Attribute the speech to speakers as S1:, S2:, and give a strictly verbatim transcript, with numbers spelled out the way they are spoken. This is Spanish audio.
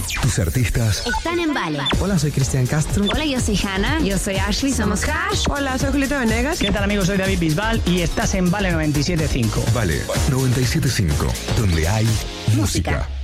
S1: Tus artistas
S2: están en Vale.
S3: Hola, soy Cristian Castro.
S2: Hola, yo soy Hanna.
S4: Yo soy Ashley, somos Hash.
S5: Hola, soy Julieta Venegas.
S6: ¿Qué tal, amigos? Soy David Bisbal y estás en Vale noventa y siete punto cinco.
S1: Vale noventa y siete punto cinco, donde hay música.